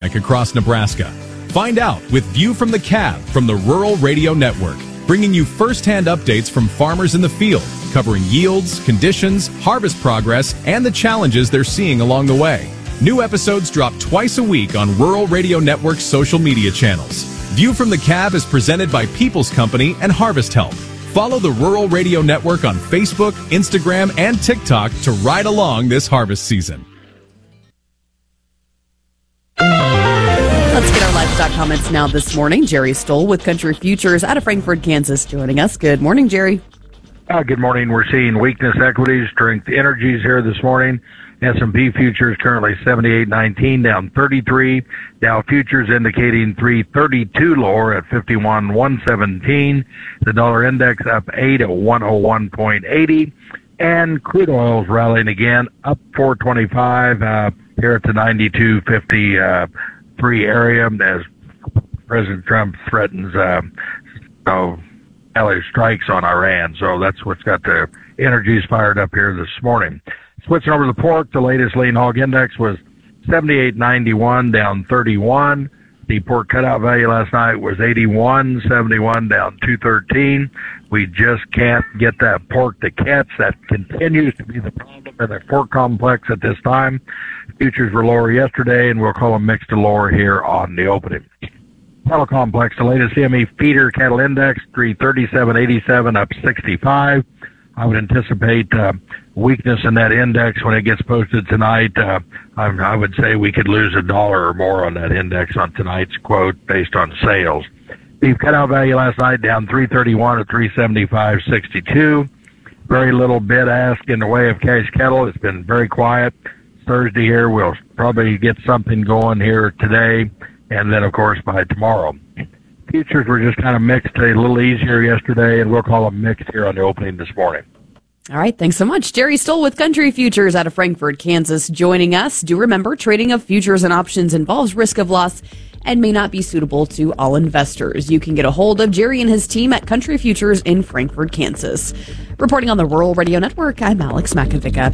organic across Nebraska. Find out with View from the Cab from the Rural Radio Network, bringing you first-hand updates from farmers in the field, covering yields, conditions, harvest progress, and the challenges they're seeing along the way. New episodes drop twice a week on Rural Radio Network's social media channels. View from the Cab is presented by People's Company and Harvest Help. Follow the Rural Radio Network on Facebook, Instagram, and TikTok to ride along this harvest season. Let's get our livestock comments now this morning. Jerry Stoll with Country Futures out of Frankfort, Kansas, joining us. Good morning, Jerry. Good morning. We're seeing weakness equities, strength energies here this morning. S&P futures currently 78.19, down 33. Dow futures indicating 332 lower at 51.117. The dollar index up 8 at 101.80. And crude oil's rallying again, up 425 here at the 92.53 area as President Trump threatens allied strikes on Iran. So that's what's got the energies fired up here this morning. Switching over to the pork, the latest lean hog index was 78.91, down 31. The pork cutout value last night was 81.71, down 213. We just can't get that pork to catch. That continues to be the problem in the pork complex at this time. Futures were lower yesterday, and we'll call them mixed to lower here on the opening. Cattle complex, the latest CME feeder cattle index, 337.87, up 65. I would anticipate weakness in that index when it gets posted tonight. I would say we could lose $1 or more on that index on tonight's quote based on sales. Beef cutout value last night down 331 at 375.62. Very little bid ask in the way of cash cattle. It's been very quiet. Thursday here, we'll probably get something going here today, and then of course by tomorrow. Futures were just kind of mixed, a little easier yesterday, and we'll call them mixed here on the opening this morning. All right, thanks so much. Jerry Stoll with Country Futures out of Frankfort, Kansas, joining us. Do remember, trading of futures and options involves risk of loss and may not be suitable to all investors. You can get a hold of Jerry and his team at Country Futures in Frankfort, Kansas. Reporting on the Rural Radio Network, I'm Alex Makovica.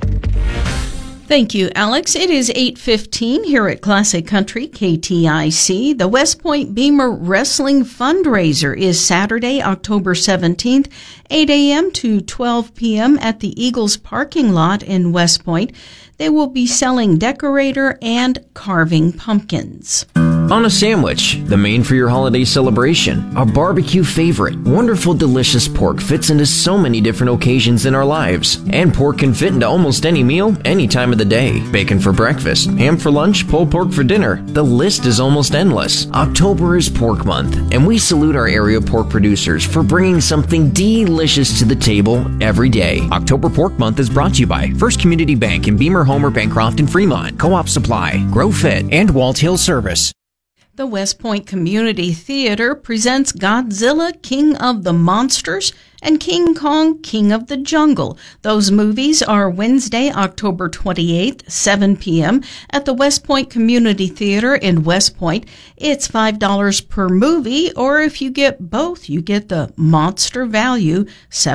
Thank you, Alex. It is 8:15 here at Classic Country, KTIC. The West Point Beamer Wrestling Fundraiser is Saturday, October 17th, 8 a.m. to 12 p.m. at the Eagles parking lot in West Point. They will be selling decorator and carving pumpkins. On a sandwich, the main for your holiday celebration, a barbecue favorite. Wonderful, delicious pork fits into so many different occasions in our lives. And pork can fit into almost any meal, any time of the day. Bacon for breakfast, ham for lunch, pulled pork for dinner. The list is almost endless. October is Pork Month, and we salute our area pork producers for bringing something delicious to the table every day. October Pork Month is brought to you by First Community Bank in Beamer, Homer, Bancroft, and Fremont, Co-op Supply, Grow Fit, and Walt Hill Service. The West Point Community Theater presents Godzilla, King of the Monsters, and King Kong, King of the Jungle. Those movies are Wednesday, October 28th, 7 p.m. at the West Point Community Theater in West Point. It's $5 per movie, or if you get both, you get the monster value,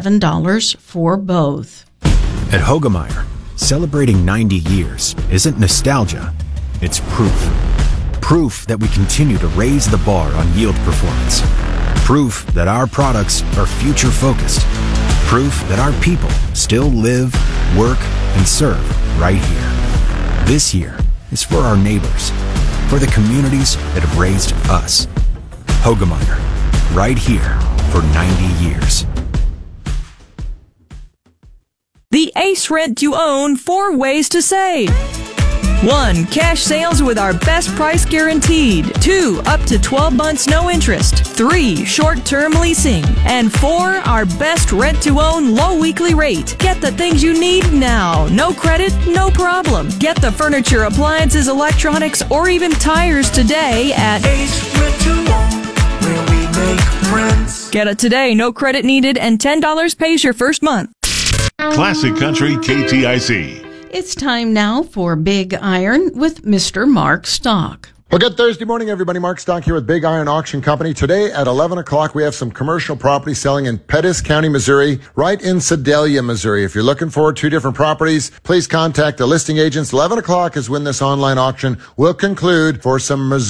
$7 for both. At Hoegemeyer, celebrating 90 years isn't nostalgia, it's proof. Proof that we continue to raise the bar on yield performance. Proof that our products are future-focused. Proof that our people still live, work, and serve right here. This year is for our neighbors, for the communities that have raised us. Hoegemeyer, right here for 90 years. The Ace Rent to Own 4 ways to save. 1. Cash sales with our best price guaranteed. 2. Up to 12 months no interest. 3. Short-term leasing. And 4. Our best rent-to-own low weekly rate. Get the things you need now. No credit, no problem. Get the furniture, appliances, electronics, or even tires today at Ace Rent-to-Own, where we make friends. Get it today, no credit needed, and $10 pays your first month. Classic Country KTIC. It's time now for Big Iron with Mr. Mark Stock. Well, good Thursday morning, everybody. Mark Stock here with Big Iron Auction Company. Today at 11 o'clock, we have some commercial property selling in Pettis County, Missouri, right in Sedalia, Missouri. If you're looking for 2 different properties, please contact the listing agents. 11 o'clock is when this online auction will conclude for some Missouri